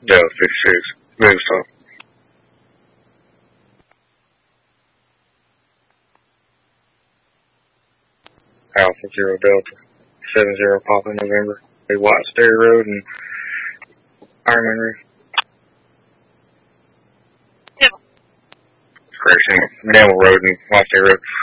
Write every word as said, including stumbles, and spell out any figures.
Delta fifty-six. Move stop. Alpha Zero Delta. Seven Zero Papa November. A White Stair Road and Ironman Road. Yep. Crashing Namel Road and White Stair Road.